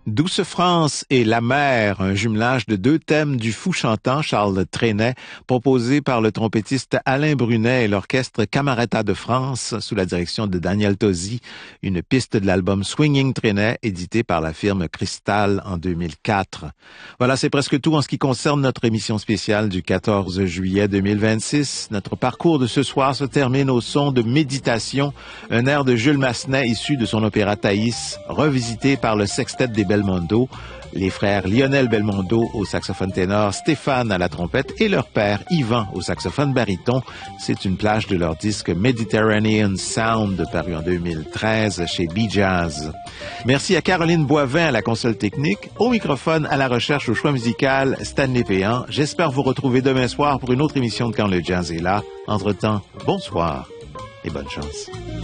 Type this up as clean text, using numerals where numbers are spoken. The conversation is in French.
Douce France et La Mer, un jumelage de deux thèmes du fou chantant Charles Trenet, proposé par le trompettiste Alain Brunet et l'orchestre Camerata de France sous la direction de Daniel Tosi, une piste de l'album Swinging Trenet édité par la firme Cristal en 2004. Voilà, c'est presque tout en ce qui concerne notre émission spéciale du 14 juillet 2026. Notre parcours de ce soir se termine au son de Méditation, un air de Jules Massenet issu de son opéra Thaïs, revisité par le sextet des Belmondo, les frères Lionel Belmondo au saxophone ténor, Stéphane à la trompette et leur père Yvan au saxophone baryton. C'est une plage de leur disque Mediterranean Sound paru en 2013 chez B-Jazz. Merci à Caroline Boivin à la console technique, au microphone, à la recherche, au choix musical, Stanley Péan. J'espère vous retrouver demain soir pour une autre émission de Quand le Jazz est là. Entre-temps, bonsoir et bonne chance.